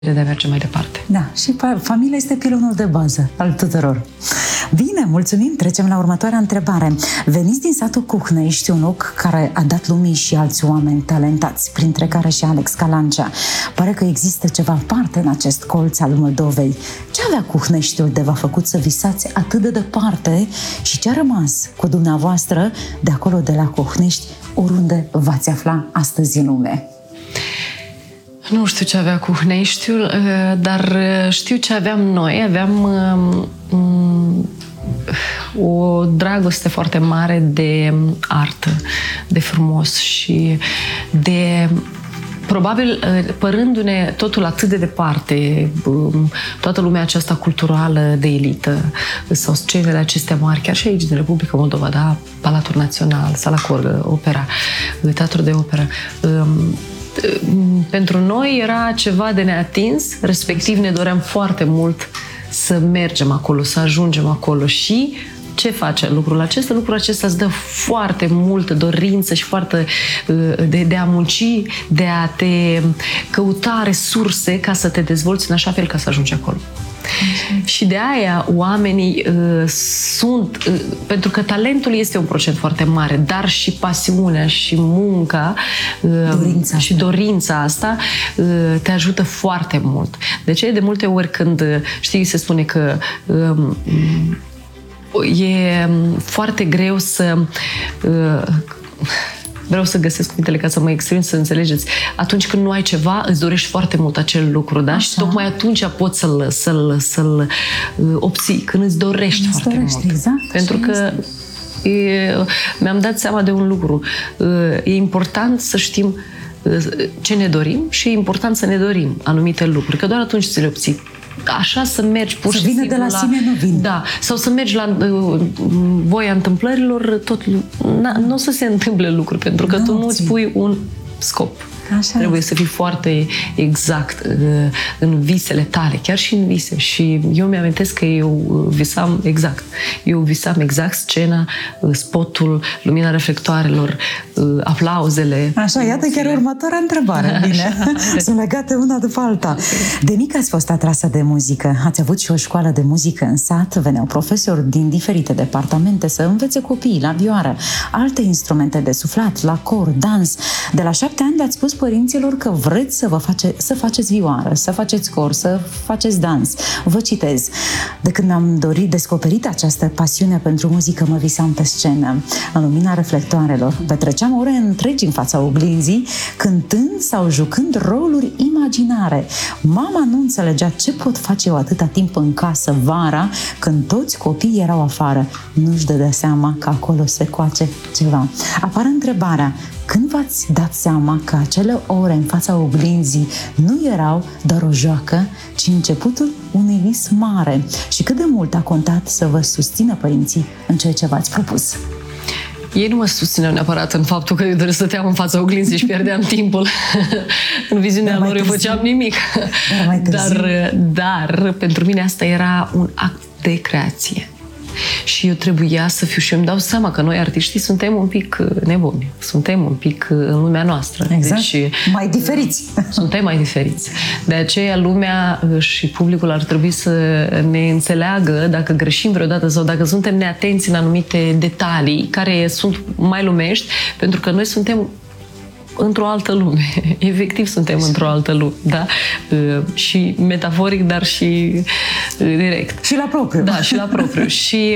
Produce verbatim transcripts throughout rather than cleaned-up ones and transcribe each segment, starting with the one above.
de a merge mai departe. Da, și familia este pilonul de bază al tuturor. Bine, mulțumim, trecem la următoarea întrebare. Veniți din satul Cuhnești, un loc care a dat lumii și alți oameni talentați, printre care și Alex Calancea. Pare că există ceva aparte în acest colț al Moldovei. Ce avea Cuhneștiul de v-a făcut să visați atât de departe și ce a rămas cu dumneavoastră de acolo, de la Cuhnești, oriunde v-ați afla astăzi în lume? Nu știu ce avea Cuhneștiul, dar știu ce aveam noi. Aveam um, o dragoste foarte mare de artă, de frumos și de... Probabil, părându-ne totul atât de departe, toată lumea aceasta culturală de elită sau scenele acestea mari, chiar și aici din Republica Moldova, da? Palatul Național, Sala Corgă, opera, teatru de operă, pentru noi era ceva de neatins, respectiv ne doream foarte mult să mergem acolo, să ajungem acolo. Și ce face lucrul acesta? Lucrul acesta îți dă foarte multă dorință și foarte de, de a munci, de a te căuta resurse ca să te dezvolți în așa fel ca să ajungi acolo. Așa. Și de aia oamenii uh, sunt, uh, pentru că talentul este un procent foarte mare, dar și pasiunea și munca uh, dorința și dorința asta uh, te ajută foarte mult. De ce de multe ori când, știi, se spune că uh, e foarte greu să... Uh, vreau să găsesc cuvintele ca să mă exprim, să înțelegeți. Atunci când nu ai ceva, îți dorești foarte mult acel lucru, da? Așa. Și tocmai atunci poți să-l, să-l, să-l obții, când îți dorești îți foarte dorești, mult. Exact. Pentru că e, mi-am dat seama de un lucru. E important să știm ce ne dorim și e important să ne dorim anumite lucruri, că doar atunci ți le obții. Așa să mergi pur să și vină simplu de la, la sine, nu vin. Da, sau să mergi la uh, voia întâmplărilor, tot nu o să se întâmple lucruri, pentru că nu, tu nu îți pui un scop. Așa Trebuie este. să fii foarte exact uh, în visele tale, chiar și în vise. Și eu mi-amintesc că eu visam exact. Eu visam exact scena, uh, spotul, lumina reflectoarelor, uh, aplauzele. Așa, iată chiar următoarea întrebare. Bine. Așa. Sunt legate una după alta. De mică ați fost atrasă de muzică. Ați avut și o școală de muzică în sat. Veneau profesori din diferite departamente să învețe copiii la vioară, alte instrumente de suflat, la cor, dans. De la șapte ani le-ați spus părinților că vreți să vă face, să faceți vioară, să faceți cor, să faceți dans. Vă citez. De când mi-am dorit, descoperit această pasiune pentru muzică, mă visam pe scenă, în lumina reflectoarelor. Petreceam ore întregi în fața oglinzii, cântând sau jucând roluri imaginare. Mama nu înțelegea ce pot face eu atâta timp în casă vara, când toți copiii erau afară. Nu-și dădea seama că acolo se coace ceva. Apare întrebarea: când v-ați dat seama că acele ore în fața oglinzii nu erau doar o joacă, ci începutul unui vis mare? Și cât de mult a contat să vă susțină părinții în ceea ce v-ați propus? Ei nu mă susțineau neapărat în faptul că eu doar stăteam în fața oglinzii și pierdeam timpul. În viziunea lor eu făceam nimic. Dar, dar pentru mine asta era un act de creație. Și eu trebuia să fiu, și eu îmi dau seama că noi artiștii suntem un pic nebuni, suntem un pic în lumea noastră. Exact. Deci, mai diferiți. Suntem mai diferiți. De aceea lumea și publicul ar trebui să ne înțeleagă dacă greșim vreodată sau dacă suntem neatenți în anumite detalii care sunt mai lumești, pentru că noi suntem într-o altă lume. Efectiv suntem într-o altă lume, da? Și metaforic, dar și direct. Și la propriu. Da, și la propriu. Și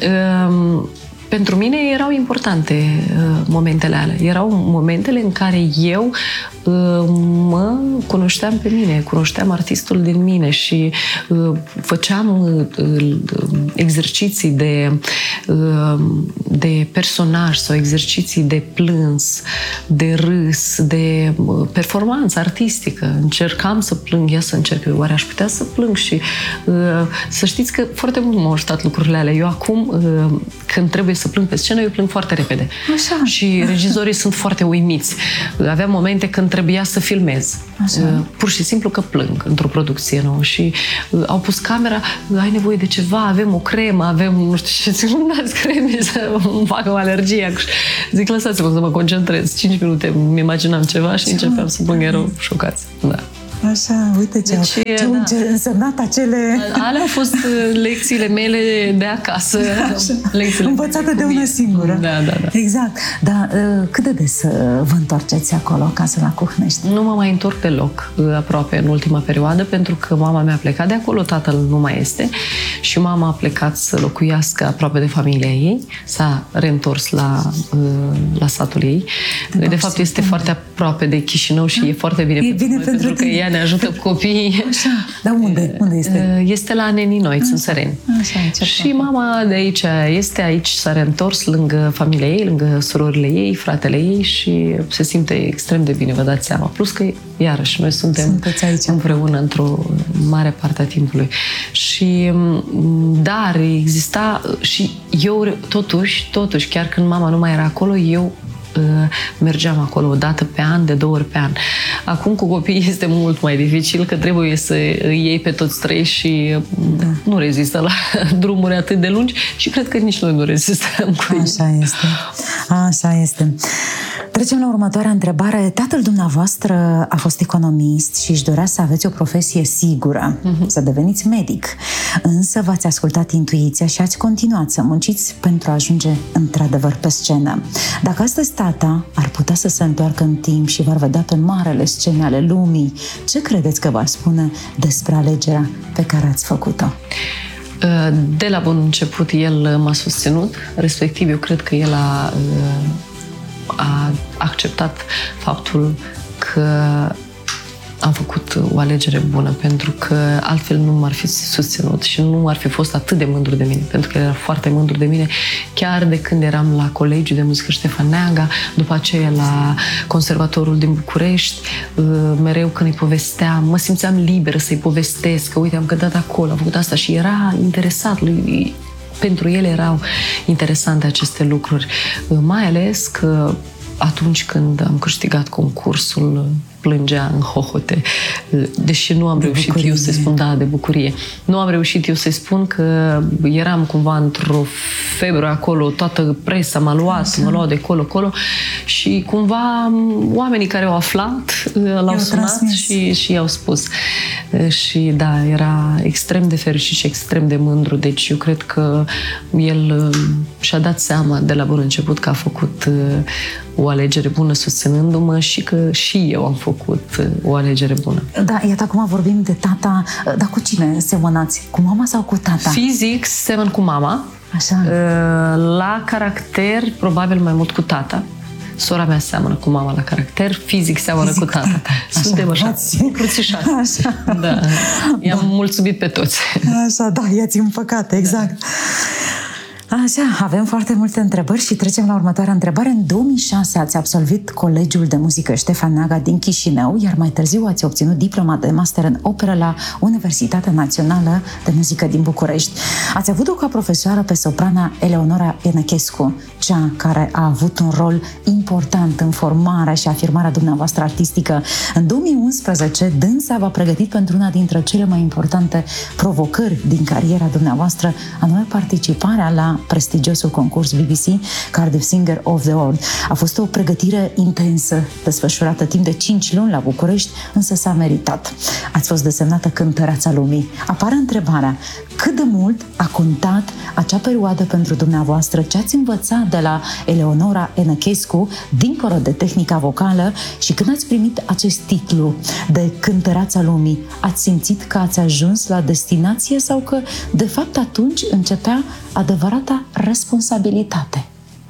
um, pentru mine erau importante uh, momentele alea. Erau momentele în care eu uh, mă cunoșteam pe mine, cunoșteam artistul din mine și uh, făceam uh, exerciții de, uh, de personaj sau exerciții de plâns, de râs, de uh, performanță artistică. Încercam să plâng, ia să încerc, oare aș putea să plâng? Și uh, să știți că foarte mult m-au ajutat lucrurile alea. Eu acum, uh, când trebuie să plâng pe scenă, eu plâng foarte repede. Așa. Și regizorii sunt foarte uimiți. Aveam momente când trebuia să filmez. Așa. Pur și simplu că plâng într-o producție nouă. Și au pus camera, ai nevoie de ceva, avem o cremă, avem, nu știu ce, nu dați creme să îmi facă o alergie. Zic, lăsați-mă să mă concentrez. cinci minute îmi imaginam ceva și începeam să plâng, erau șocați. Da. Așa, uite ce Deci, au da. însemnat acele... Alea au fost lecțiile mele de acasă. Lecțiile învățate de una singură. Da, da, da. Exact. Dar cât de des vă întoarceți acolo, acasă la Cuhnești? Nu mă mai întorc deloc, aproape, în ultima perioadă, pentru că mama mea a plecat de acolo, tatăl nu mai este și mama a plecat să locuiască aproape de familia ei, s-a reîntors la, la satul ei. De, de fapt, este foarte aproape de Chișinău și e foarte bine, e pentru, bine noi, pentru, pentru că ea ne ajută copiii. Așa. Dar unde? Unde este? Este la Neninoiți, în Săreni. Așa, și mama de aici este, aici s-a reîntors lângă familia ei, lângă surorile ei, fratele ei și se simte extrem de bine, vă dați seama. Plus că, iarăși, noi suntem aici împreună într-o mare parte a timpului. Și, dar exista și eu, totuși, totuși, chiar când mama nu mai era acolo, eu mergeam acolo o dată pe an, de două ori pe an. Acum cu copiii este mult mai dificil, că trebuie să îi iei pe toți trei și da. nu rezistă la drumuri atât de lungi și cred că nici noi nu rezistăm cu ei. Așa este. Așa este. Trecem la următoarea întrebare. Tatăl dumneavoastră a fost economist și își dorea să aveți o profesie sigură, uh-huh. să deveniți medic. Însă v-ați ascultat intuiția și ați continuat să munciți pentru a ajunge într-adevăr pe scenă. Dacă astăzi tata ar putea să se întoarcă în timp și v-ar vedea pe marele scene ale lumii, ce credeți că v-ar spune despre alegerea pe care ați făcut-o? De la bun început el m-a susținut, respectiv eu cred că el a a acceptat faptul că am făcut o alegere bună, pentru că altfel nu m-ar fi susținut și nu ar fi fost atât de mândru de mine, pentru că era foarte mândru de mine, chiar de când eram la Colegiul de Muzică Ștefan Neaga, după aceea la Conservatorul din București, mereu când îi povesteam, mă simțeam liberă să-i povestesc, că uite, am cântat acolo, am făcut asta și era interesat lui. Pentru ele erau interesante aceste lucruri, mai ales că atunci când am câștigat concursul, plângea în hohote, deși nu am de reușit bucurie. eu să spun, da, de bucurie. Nu am reușit eu să spun că eram cumva într-o febră acolo, toată presa m-a luat, mă luau de colo-colo și cumva oamenii care au aflat l-au sunat și, și i-au spus. Și da, era extrem de fericit și extrem de mândru, deci eu cred că el și-a dat seama de la bun început că a făcut o alegere bună susținându-mă și că și eu am făcut o alegere bună. Da, iată, acum vorbim de tata, dar cu cine semănați? Cu mama sau cu tata? Fizic semăn cu mama. Așa. La caracter, probabil mai mult cu tata. Sora mea seamănă cu mama la caracter, fizic seamănă fizic cu tata. tata. Suntem așa, așa cruțișați. Așa. Da. I-am da. mulțumit pe toți. Așa, da, i-ați împăcat, exact. Da. Așa, avem foarte multe întrebări și trecem la următoarea întrebare. În două mii șase ați absolvit Colegiul de Muzică Ștefan Neaga din Chișinău, iar mai târziu ați obținut diploma de master în operă la Universitatea Națională de Muzică din București. Ați avut-o ca profesoară pe soprana Eleonora Enăchescu, cea care a avut un rol important în formarea și afirmarea dumneavoastră artistică. În două mii unsprezece, dânsa v-a pregătit pentru una dintre cele mai importante provocări din cariera dumneavoastră, anume participarea la prestigiosul concurs B B C Cardiff Singer of the World. A fost o pregătire intensă, desfășurată timp de cinci luni la București, însă s-a meritat. Ați fost desemnată cântăreața lumii. Apare întrebarea, cât de mult a contat acea perioadă pentru dumneavoastră? Ce ați învățat de la Eleonora Enăchescu, dincolo de tehnica vocală, și când ați primit acest titlu de cântăreața lumii, ați simțit că ați ajuns la destinație sau că, de fapt, atunci începea adevărata responsabilitate?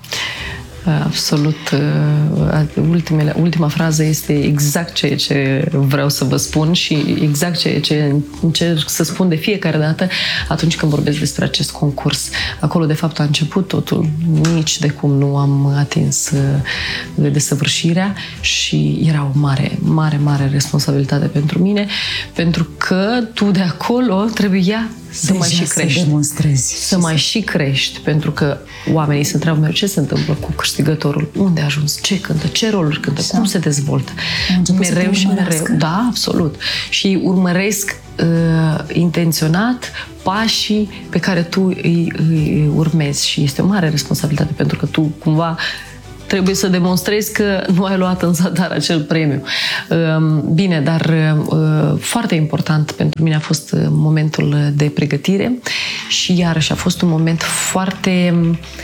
Absolut. Ultimele, ultima frază este exact ceea ce vreau să vă spun și exact ceea ce încerc să spun de fiecare dată atunci când vorbesc despre acest concurs. Acolo, de fapt, a început totul. Nici de cum nu am atins desăvârșirea și era o mare, mare, mare responsabilitate pentru mine, pentru că tu de acolo trebuia să Deja mai și crești. Să demonstrezi. Să mai și crești, pentru că oamenii se întreabă mereu ce se întâmplă cu câștigătorul, unde a ajuns, ce cântă, ce roluri cântă, Așa. cum se dezvoltă. Mereu și mereu. Da, absolut. Și urmăresc uh, intenționat pașii pe care tu îi, îi urmezi și este o mare responsabilitate, pentru că tu cumva trebuie să demonstrezi că nu ai luat în zadar acel premiu. Bine, dar foarte important pentru mine a fost momentul de pregătire și iarăși a fost un moment foarte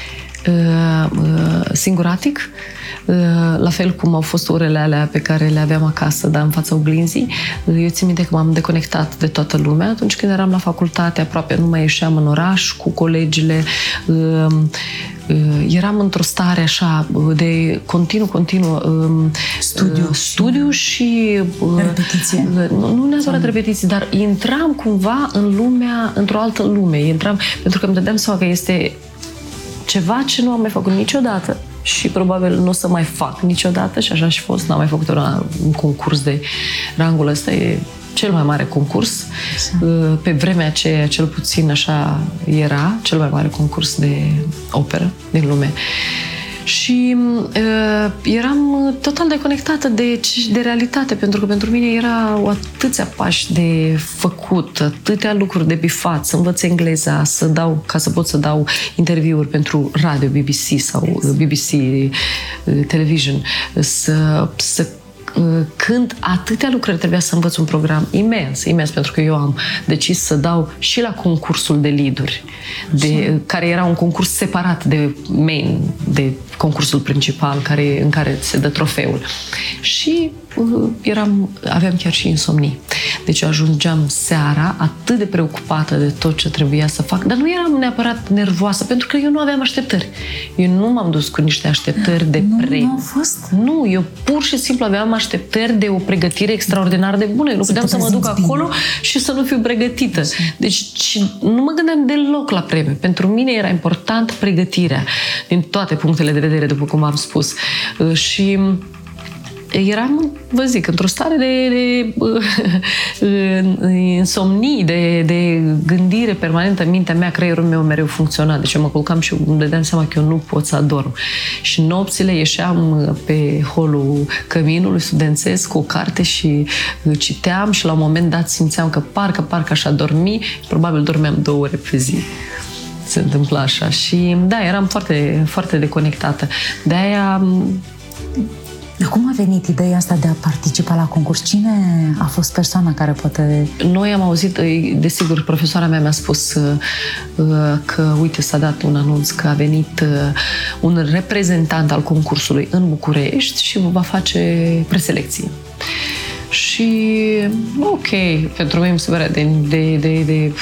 singuratic, la fel cum au fost orele alea pe care le aveam acasă, dar în fața oglinzii. Eu țin minte că m-am deconectat de toată lumea atunci când eram la facultate, aproape nu mai ieșeam în oraș cu colegile. Eram într-o stare așa de continuu, continuu studiu, studiu și repetiție. Nu, nu neapărat repetiție, dar intram cumva în lumea, într-o altă lume. Intram, pentru că îmi dădeam seama că este ceva ce nu am mai făcut niciodată și probabil nu o să mai fac niciodată și așa și fost. N-am mai făcut un concurs de rangul ăsta. E cel mai mare concurs. Așa. Pe vremea aceea, cel puțin așa era, cel mai mare concurs de operă din lume. Și uh, eram total deconectată de, de realitate, pentru că pentru mine erau atâția pași de făcut, atâtea lucruri de bifat, să învăț engleza, să dau, ca să pot să dau interviuri pentru radio, B B C sau B B C Television, să, să când atâtea lucruri trebuia să învăț un program imens, imens, pentru că eu am decis să dau și la concursul de lead-uri, de, care era un concurs separat de main, de concursul principal care, în care se dă trofeul. Și uh, eram, aveam chiar și insomnii. Deci eu ajungeam seara atât de preocupată de tot ce trebuia să fac, dar nu eram neapărat nervoasă, pentru că eu nu aveam așteptări. Eu nu m-am dus cu niște așteptări de premiu. Nu au fost? Nu, eu pur și simplu aveam așteptări de o pregătire extraordinar de bună. Eu nu puteam să mă duc acolo bine și să nu fiu pregătită. Deci nu mă gândeam deloc la premiu. Pentru mine era important pregătirea, din toate punctele de vedere, după cum am spus. Și eram, vă zic, într-o stare de, de uh, insomnii, de, de gândire permanentă în mintea mea, creierul meu mereu funcționa. Deci eu mă culcam și îmi dădeam seama că eu nu pot să adorm. Și nopțile ieșeam pe holul căminului studențesc cu o carte și citeam și la un moment dat simțeam că parcă, parcă aș adormi, probabil dormeam două ore pe zi. Se întâmpla așa. Și da, eram foarte, foarte deconectată. De-aia... Cum a venit ideea asta de a participa la concurs? Cine a fost persoana care poate... Noi am auzit, desigur, profesoara mea mi-a spus că, uite, s-a dat un anunț că a venit un reprezentant al concursului în București și va face preselecție. Și, ok, pentru mine mi se pare de... de, de, de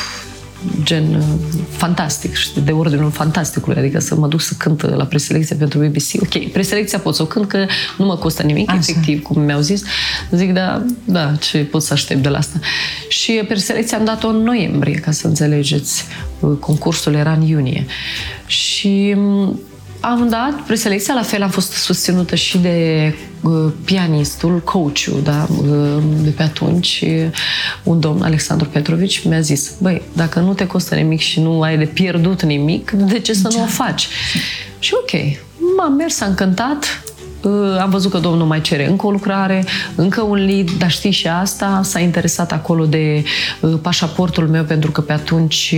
gen fantastic, de ordinul fantasticului, adică să mă duc să cânt la preselecție pentru B B C. Ok, preselecția pot să o cânt, că nu mă costă nimic, așa, efectiv, cum mi-au zis. Zic, da, da, ce pot să aștept de la asta. Și preselecția am dat-o în noiembrie, ca să înțelegeți. Concursul era în iunie. Și am dat preselecția, la fel am fost susținută și de uh, pianistul, coach-ul, da, uh, de pe atunci, un domn, Alexandru Petrovici, mi-a zis, băi, dacă nu te costă nimic și nu ai de pierdut nimic, de ce să nu o faci? Și ok, m-am mers, am cântat, uh, am văzut că domnul mai cere încă o lucrare, încă un lead, dar știi și asta, s-a interesat acolo de uh, pașaportul meu, pentru că pe atunci...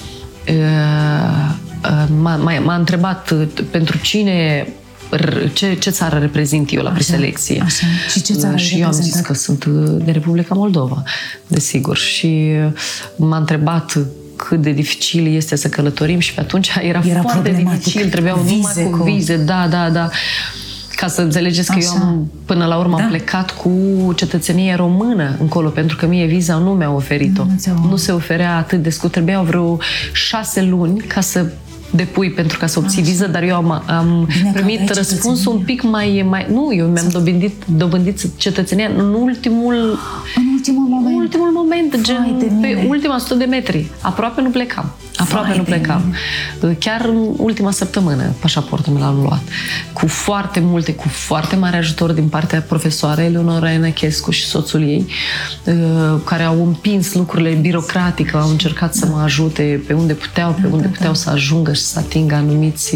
Uh, M-a, m-a întrebat pentru cine, ce, ce țară reprezint eu la preselecție. Așa. Și ce țară Și eu am zis că sunt de Republica Moldova, desigur. Și m-a întrebat cât de dificil este să călătorim și pe atunci era, era foarte dificil, trebuiau vize numai cu vize, da, da, da. Ca să înțelegeți că așa, eu am, până la urmă, da, am plecat cu cetățenie română încolo, pentru că mie viza nu mi-a oferit-o. Nu, nu se oferea atât de scurt. Trebuiau vreo șase luni ca să depui pentru ca să obții viză, dar eu am, am primit răspunsul un pic mai, mai... Nu, eu mi-am dobândit, dobândit cetățenia în ultimul... În ultimul moment? În ultimul moment, gen, pe ultima sută de metri. Aproape nu plecam. Aproape Vai nu plecam. Chiar în ultima săptămână pașaportul mi l-am luat. Cu foarte multe, cu foarte mare ajutor din partea profesoarei Eleonora Enachescu și soțul ei, care au împins lucrurile birocratice, au încercat să mă ajute pe unde puteau, pe unde puteau să ajungă și să atingă anumiți,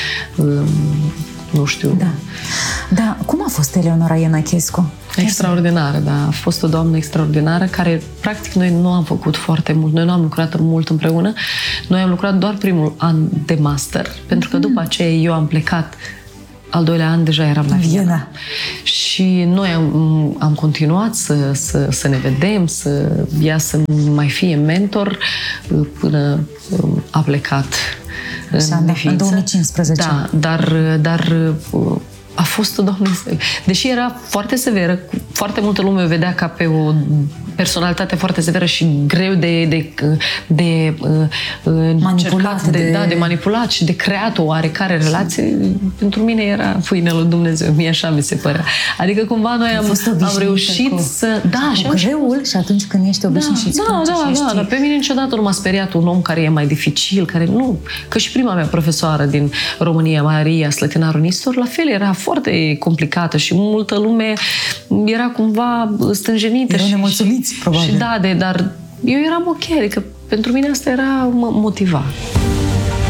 nu știu... Da. Da. Cum a fost Eleonora Enachescu? Extraordinară, da. A fost o doamnă extraordinară care, practic, noi nu am făcut foarte mult. Noi nu am lucrat mult împreună. Noi am lucrat doar primul an de master, pentru că după aceea eu am plecat al doilea an deja eram la Viena. Viena. Și noi am, am continuat să, să, să ne vedem, să ea să mai fie mentor până a plecat în, în, în două mii cincisprezece. Da, dar, dar a fost, Doamne, deși era foarte severă, foarte multă lume o vedea ca pe o personalitate foarte severă și greu de, de, de, de manipulat, de, de... Da, de manipulat și de creat o oarecare relație, pentru mine era fâine lui Dumnezeu, mie așa mi se părea. Adică cumva noi am, am reușit cu, să... Da, cu și greul și atunci când ești obișnuit și da, da, da, da, dar pe mine niciodată nu m-a speriat un om care e mai dificil, care nu... Că și prima mea profesoară din România, Maria Slătinaru Nistor, la fel era foarte complicată și multă lume era cumva stânjenită. Erau și, nemulțumiți, probabil. Și da, de, dar eu eram ok, adică pentru mine asta era, mă motiva.